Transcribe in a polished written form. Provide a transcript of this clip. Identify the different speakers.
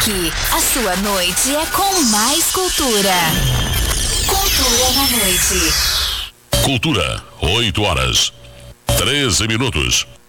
Speaker 1: aqui, a sua noite é com mais cultura. Cultura na noite.
Speaker 2: Cultura, 8 horas, 13 minutos.